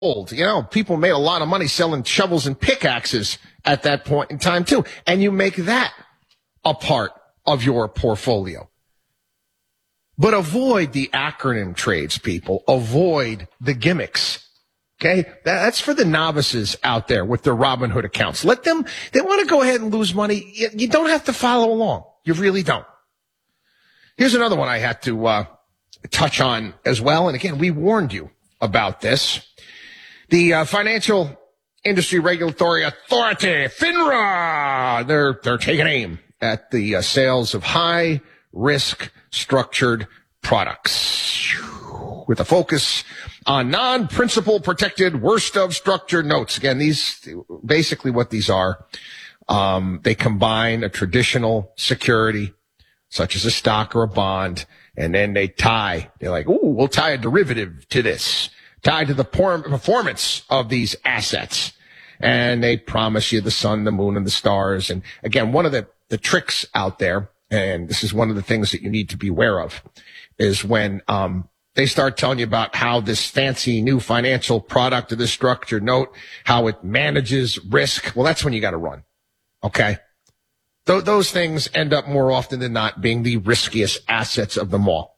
old. You know, people made a lot of money selling shovels and pickaxes at that point in time too. And you make that a part of your portfolio. But avoid the acronym trades, people. Avoid the gimmicks. Okay? That's for the novices out there with their Robinhood accounts. Let them, they want to go ahead and lose money. You don't have to follow along. You really don't. Here's another one I had to touch on as well. And again, we warned you about this. The Financial Industry Regulatory Authority, FINRA, they're taking aim at the sales of high-risk structured products with a focus on non-principal protected worst of structured notes. Again, these basically what these are. They combine a traditional security, such as a stock or a bond, and then they're like, ooh, we'll tie a derivative to this, tied to the performance of these assets. And they promise you the sun, the moon, and the stars. And again, one of the tricks out there, and this is one of the things that you need to be aware of, is when they start telling you about how this fancy new financial product or this structured note, how it manages risk. Well, that's when you got to run. Okay? Those things end up more often than not being the riskiest assets of them all.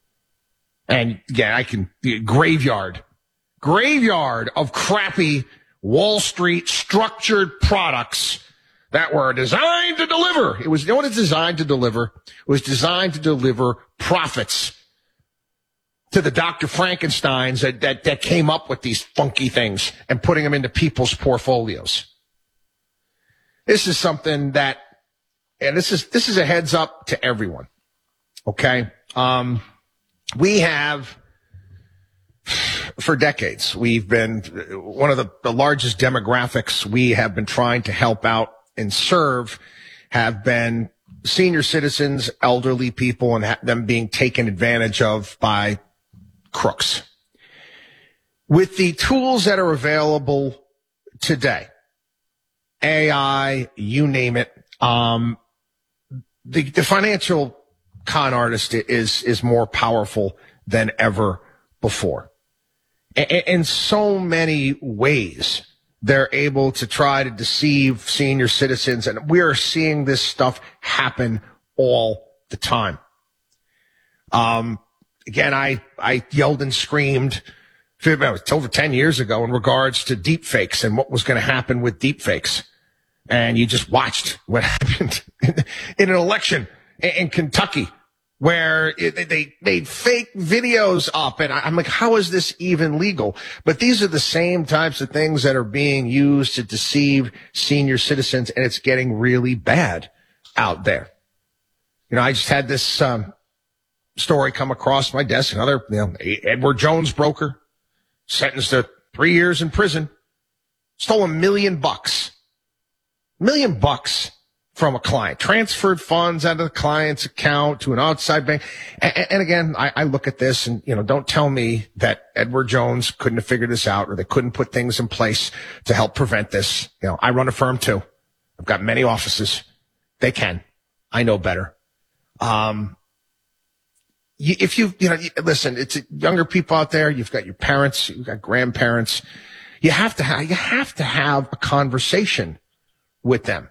And yeah, graveyard of crappy Wall Street structured products that were designed to deliver. You know what it's designed to deliver? It was designed to deliver profits to the Dr. Frankensteins that came up with these funky things and putting them into people's portfolios. This is something that, and this is a heads up to everyone. Okay. We have, for decades, we've been one of the largest demographics we have been trying to help out and serve have been senior citizens, elderly people, and them being taken advantage of by crooks. With the tools that are available today, AI, you name it, the financial con artist is more powerful than ever before. In so many ways, they're able to try to deceive senior citizens, and we are seeing this stuff happen all the time. Again, I yelled and screamed over 10 years ago in regards to deepfakes and what was going to happen with deepfakes. And you just watched what happened in an election in Kentucky where they made fake videos up. And I'm like, how is this even legal? But these are the same types of things that are being used to deceive senior citizens. And it's getting really bad out there. You know, I just had this story come across my desk. Another, Edward Jones broker sentenced to 3 years in prison, stole $1 million. $1 million from a client, transferred funds out of the client's account to an outside bank. And again, I look at this and, don't tell me that Edward Jones couldn't have figured this out or they couldn't put things in place to help prevent this. I run a firm too. I've got many offices. They can. I know better. Listen, it's younger people out there. You've got your parents, you've got grandparents. You have to have a conversation with them.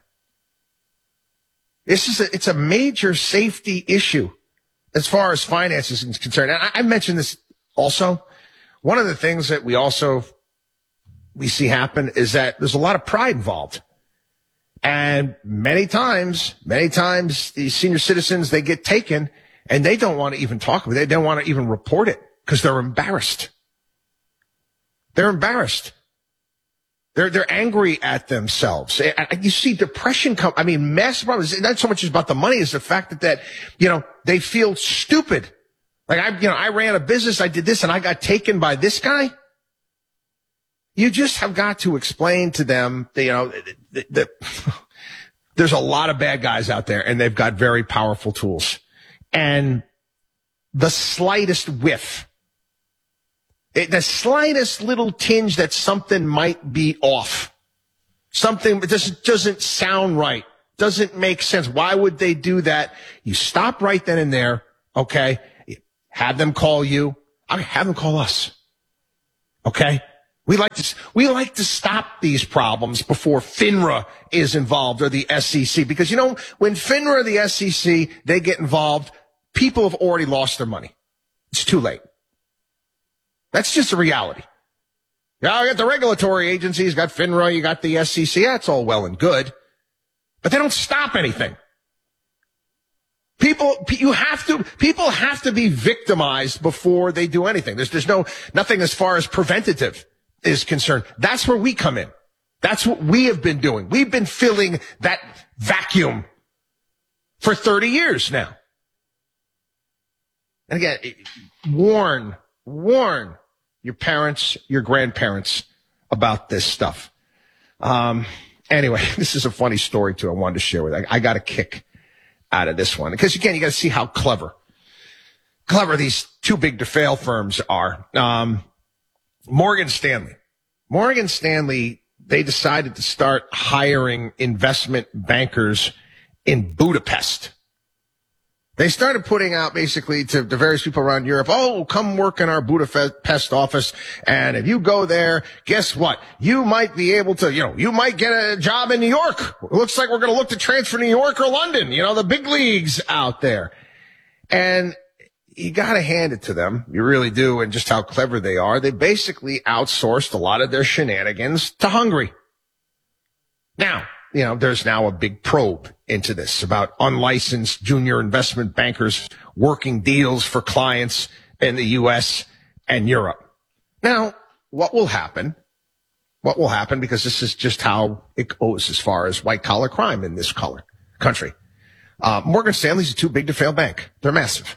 It's a major safety issue as far as finances is concerned. And I mentioned this also. One of the things that we see happen is that there's a lot of pride involved. And many times these senior citizens, they get taken and they don't want to even talk about it. They don't want to even report it because they're embarrassed. They're embarrassed. They're angry at themselves. You see depression come. Massive problems. It's not so much about the money as the fact that they feel stupid. Like I ran a business. I did this and I got taken by this guy. You just have got to explain to them that, there's a lot of bad guys out there and they've got very powerful tools. And the slightest whiff, the slightest little tinge that something might be off, something that doesn't sound right, doesn't make sense. Why would they do that? You stop right then and there, okay? Have them call you. Have them call us, okay? We like to stop these problems before FINRA is involved or the SEC, because when FINRA or the SEC, they get involved, people have already lost their money. It's too late. That's just a reality. Yeah, you got the regulatory agencies, got FINRA, you got the SEC. That's all well and good, but they don't stop anything. People have to be victimized before they do anything. There's nothing as far as preventative is concerned. That's where we come in. That's what we have been doing. We've been filling that vacuum for 30 years now. And again, warn your parents, your grandparents about this stuff. Anyway, this is a funny story too I wanted to share with you. I got a kick out of this one because again, you got to see how clever these too big to fail firms are. Morgan Stanley, they decided to start hiring investment bankers in Budapest. They started putting out basically to various people around Europe, oh, come work in our Budapest office. And if you go there, guess what? You might be able to, you might get a job in New York. It looks like we're going to look to transfer to New York or London, the big leagues out there. And you got to hand it to them. You really do. And just how clever they are. They basically outsourced a lot of their shenanigans to Hungary. Now, there's now a big probe into this about unlicensed junior investment bankers working deals for clients in the U.S. and Europe. Now, what will happen, because this is just how it goes as far as white collar crime in this country. Morgan Stanley's a too big to fail bank. They're massive.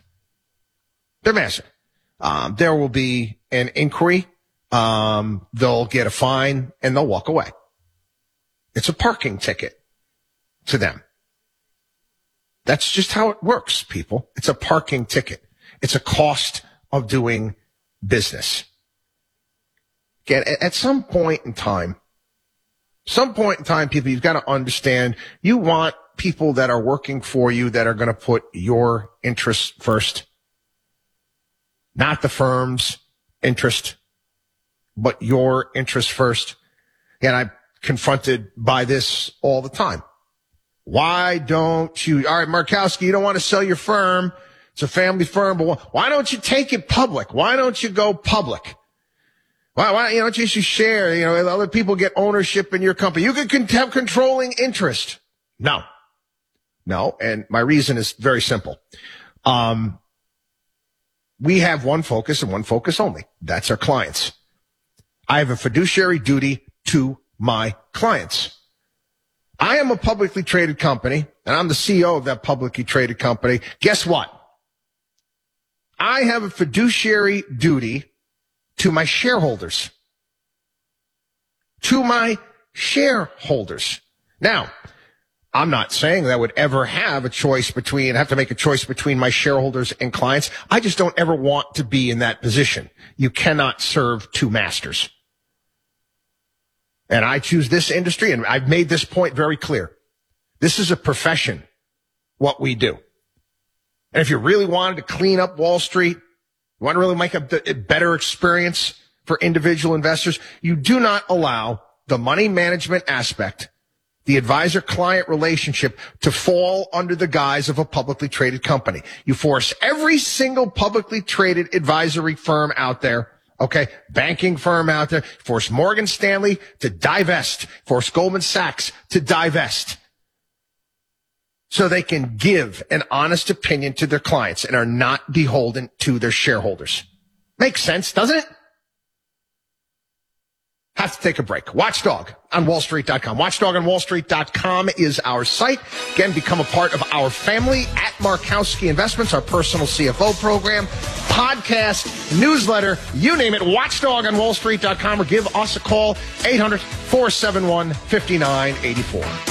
There will be an inquiry. They'll get a fine and they'll walk away. It's a parking ticket to them. That's just how it works, people. It's a parking ticket. It's a cost of doing business. Again, at some point in time, people, you've got to understand you want people that are working for you that are going to put your interests first. Not the firm's interest, but your interest first. And I'm confronted by this all the time. Why don't you, all right, Markowski, you don't want to sell your firm. It's a family firm, but why don't you take it public? Why don't you go public? Why don't you share, other people get ownership in your company. You can have controlling interest. No. And my reason is very simple. We have one focus and one focus only. That's our clients. I have a fiduciary duty to my clients. I am a publicly traded company, and I'm the CEO of that publicly traded company. Guess what? I have a fiduciary duty to my shareholders. Now, I'm not saying that I would ever have to make a choice between my shareholders and clients. I just don't ever want to be in that position. You cannot serve two masters. And I choose this industry, and I've made this point very clear. This is a profession, what we do. And if you really wanted to clean up Wall Street, you want to really make a better experience for individual investors, you do not allow the money management aspect, the advisor-client relationship, to fall under the guise of a publicly traded company. You force every single publicly traded advisory firm out there, banking firm out there, force Morgan Stanley to divest, force Goldman Sachs to divest, so they can give an honest opinion to their clients and are not beholden to their shareholders. Makes sense, doesn't it? Have to take a break. Watchdog on WallStreet.com. Watchdog on WallStreet.com is our site. Again, become a part of our family at Markowski Investments, our personal CFO program, podcast, newsletter, you name it. Watchdog on WallStreet.com, or give us a call, 800-471-5984.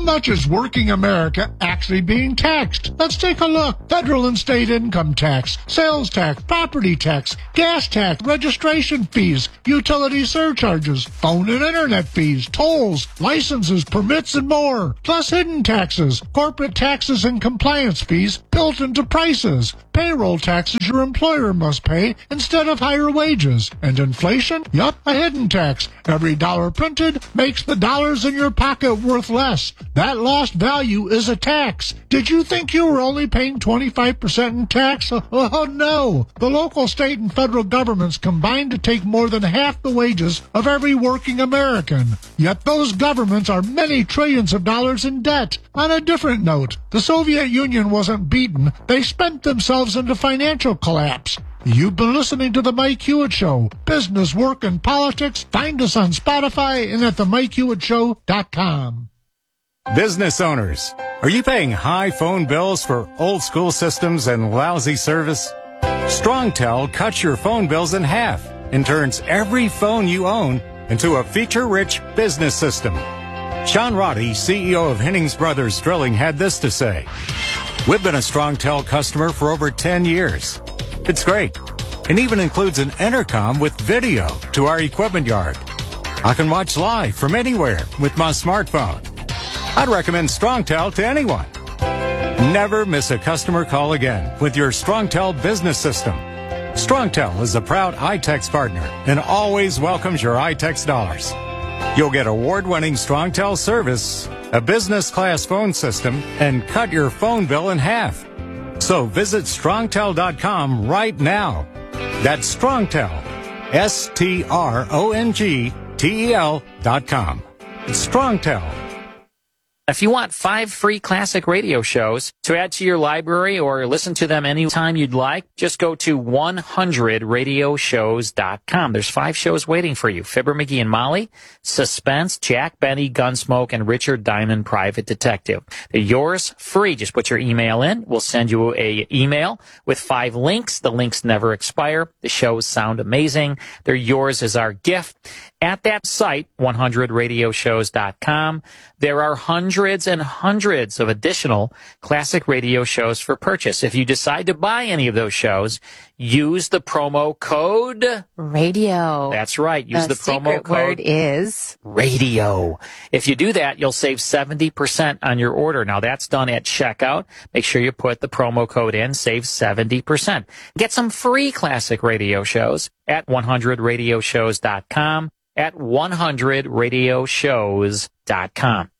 much is working America actually being taxed? Let's take a look. Federal and state income tax, sales tax, property tax, gas tax, registration fees, utility surcharges, phone and internet fees, tolls, licenses, permits, and more. Plus hidden taxes, corporate taxes and compliance fees built into prices, payroll taxes your employer must pay instead of higher wages, and inflation? Yup, a hidden tax. Every dollar printed makes the dollars in your pocket worth less. That lost value is a tax. Did you think you were only paying 25% in tax? Oh no! The local, state, and federal governments combined to take more than half the wages of every working American. Yet those governments are many trillions of dollars in debt. On a different note, the Soviet Union wasn't beaten. They spent themselves into financial collapse. You've been listening to The Mike Hewitt Show. Business, work, and politics. Find us on Spotify and at themikehewittShow.com. Business owners, are you paying high phone bills for old school systems and lousy service? StrongTel cuts your phone bills in half and turns every phone you own into a feature-rich business system. Sean Roddy, CEO of Hennings Brothers Drilling, had this to say. We've been a StrongTel customer for over 10 years. It's great, and even includes an intercom with video to our equipment yard. I can watch live from anywhere with my smartphone. I'd recommend StrongTel to anyone. Never miss a customer call again with your StrongTel business system. StrongTel is a proud iTex partner and always welcomes your iTex dollars. You'll get award-winning StrongTel service, a business-class phone system, and cut your phone bill in half. So visit StrongTel.com right now. That's StrongTel, StrongTel.com. StrongTel. If you want 5 free classic radio shows to add to your library or listen to them anytime you'd like, just go to 100radioshows.com. There's 5 shows waiting for you. Fibber McGee and Molly, Suspense, Jack Benny, Gunsmoke, and Richard Diamond, Private Detective. They're yours free. Just put your email in. We'll send you a email with 5 links. The links never expire. The shows sound amazing. They're yours as our gift. At that site, 100radioshows.com, there are hundreds and hundreds of additional classic radio shows for purchase. If you decide to buy any of those shows, use the promo code radio. That's right. Use the promo code. The word is radio. If you do that, you'll save 70% on your order. Now, that's done at checkout. Make sure you put the promo code in. Save 70%. Get some free classic radio shows at 100radioshows.com. At 100radioshows.com.